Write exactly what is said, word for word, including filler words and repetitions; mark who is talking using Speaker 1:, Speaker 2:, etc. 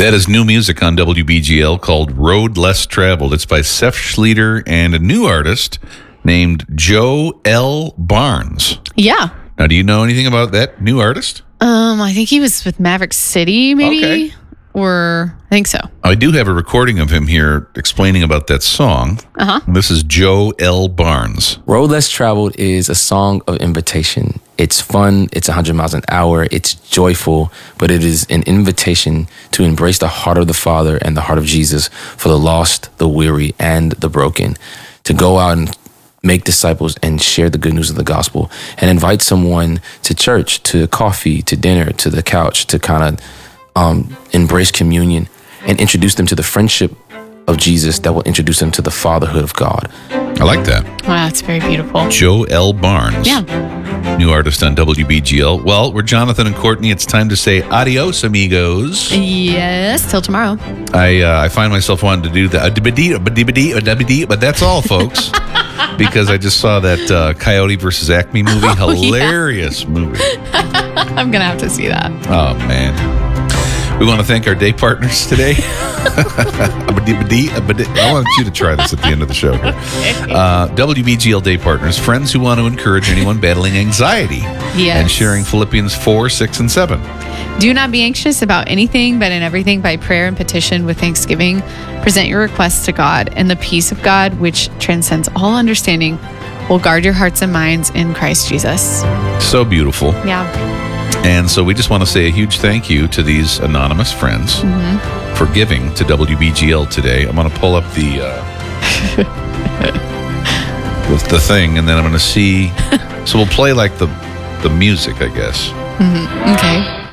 Speaker 1: That is new music on W B G L called Road Less Traveled. It's by Seth Schleter and a new artist named Joe L. Barnes.
Speaker 2: Yeah.
Speaker 1: Now, do you know anything about that new artist?
Speaker 2: Um, I think he was with Maverick City, maybe.
Speaker 1: Okay.
Speaker 2: Or I think so.
Speaker 1: I do have a recording of him here explaining about that song.
Speaker 2: Uh-huh.
Speaker 1: This is Joe L. Barnes.
Speaker 3: Road Less Traveled is a song of invitation. It's fun, it's one hundred miles an hour, it's joyful, but it is an invitation to embrace the heart of the Father and the heart of Jesus for the lost, the weary, and the broken. To go out and make disciples and share the good news of the gospel and invite someone to church, to coffee, to dinner, to the couch, to kind of um, embrace communion and introduce them to the friendship of Jesus that will introduce them to the fatherhood of God.
Speaker 1: I like that.
Speaker 2: Wow, that's very beautiful.
Speaker 1: Joe L. Barnes.
Speaker 2: Yeah.
Speaker 1: New artist on W B G L. Well, we're Jonathan and Courtney. It's time to say adios, amigos.
Speaker 2: Yes, till tomorrow.
Speaker 1: I uh, I find myself wanting to do that, but that's all, folks. Because I just saw that uh, Coyote versus Acme movie.
Speaker 2: Oh,
Speaker 1: Hilarious yeah. movie.
Speaker 2: I'm going to have to see that.
Speaker 1: Oh, man. We want to thank our day partners today. I want you to try this at the end of the show here. Uh, W B G L day partners, friends who want to encourage anyone battling anxiety
Speaker 2: Yes.
Speaker 1: and sharing Philippians four, six, and seven.
Speaker 2: Do not be anxious about anything, but in everything by prayer and petition with thanksgiving, present your requests to God, and the peace of God, which transcends all understanding, will guard your hearts and minds in Christ Jesus.
Speaker 1: So beautiful.
Speaker 2: Yeah.
Speaker 1: And so we just want to say a huge thank you to these anonymous friends
Speaker 2: Mm-hmm.
Speaker 1: for giving to W B G L today. I'm going to pull up the uh, the, the thing, and then I'm going to see. So we'll play like the the music, I guess.
Speaker 2: Mm-hmm. Okay.